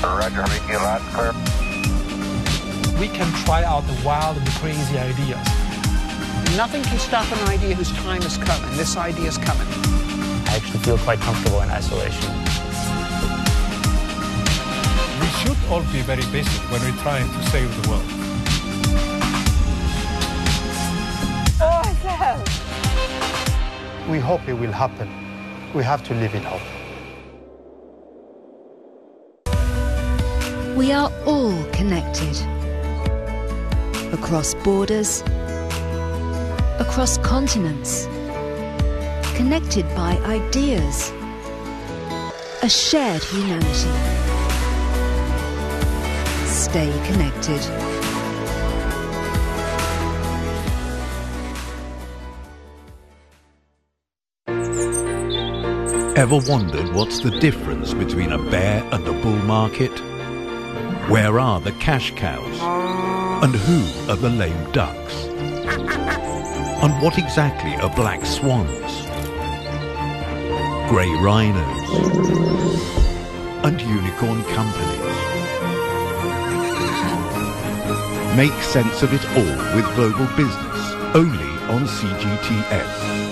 Roger, Ricky, loud clear. We can try out the wild and the crazy ideas. Nothing can stop an idea whose time is coming. This idea is coming. I actually feel quite comfortable in isolation. We should all be very busy when we're trying to save the world. Awesome! We hope it will happen. We have to live in hope. We are all connected. Across borders, across continents, connected by ideas, a shared humanity. Stay connected. Ever wondered what's the difference between a bear and a bull market? Where are the cash cows? And who are the lame ducks? And what exactly are black swans? Grey rhinos? And unicorn companies? Make sense of it all with Global Business, only on CGTN.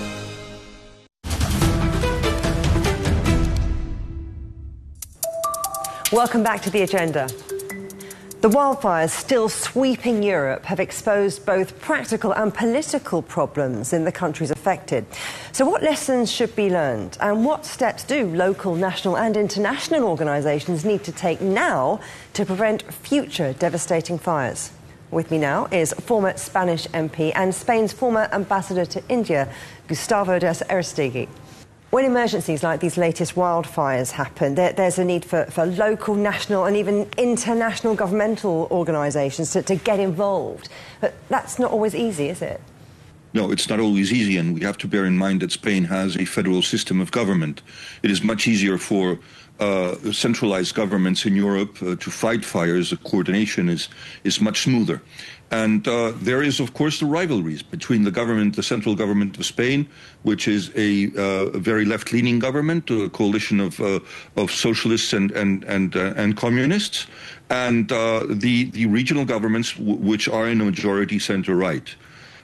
Welcome back to The Agenda. The wildfires still sweeping Europe have exposed both practical and political problems in the countries affected. So what lessons should be learned, and what steps do local, national and international organisations need to take now to prevent future devastating fires? With me now is former Spanish MP and Spain's former ambassador to India, Gustavo Díaz Aristegui. When emergencies like these latest wildfires happen, there's a need for local, national and even international governmental organisations to get involved. But that's not always easy, is it? No, it's not always easy, and we have to bear in mind that Spain has a federal system of government. It is much easier for centralized governments in Europe to fight fires. The coordination is much smoother. And there is, of course, the rivalries between the central government of Spain, which is a very left-leaning government, a coalition of socialists and communists, and the regional governments, which are in a majority centre-right.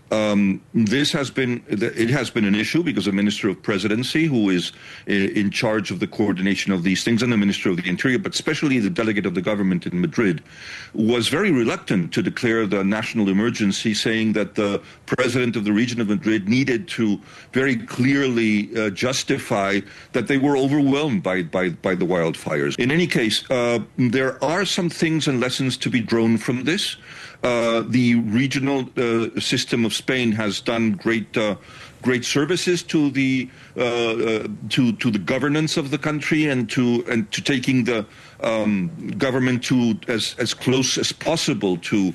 It has been an issue because the Minister of Presidency, who is in charge of the coordination of these things, and the Minister of the Interior, but especially the delegate of the government in Madrid, was very reluctant to declare the national emergency, saying that the president of the region of Madrid needed to very clearly justify that they were overwhelmed by the wildfires. In any case, there are some things and lessons to be drawn from this. The regional system of Spain has done great services to the governance of the country and to taking the government to as close as possible to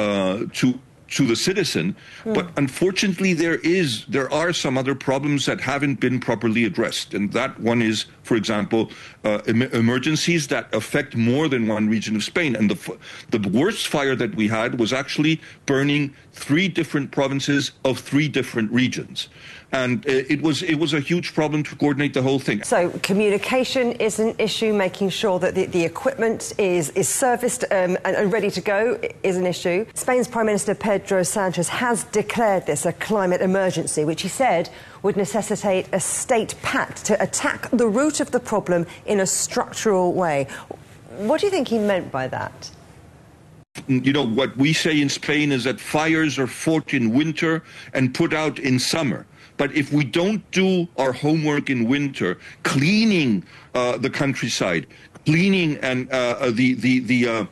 the citizen. But unfortunately, there are some other problems that haven't been properly addressed, and that one is, for example, emergencies that affect more than one region of Spain. And the worst fire that we had was actually burning 3 different provinces of 3 different regions. And it was a huge problem to coordinate the whole thing. So communication is an issue, making sure that the equipment is serviced and ready to go is an issue. Spain's Prime Minister Pedro Sanchez has declared this a climate emergency, which he said would necessitate a state pact to attack the root of the problem in a structural way. What do you think he meant by that? You know, what we say in Spain is that fires are fought in winter and put out in summer. But if we don't do our homework in winter, cleaning the countryside, cleaning and the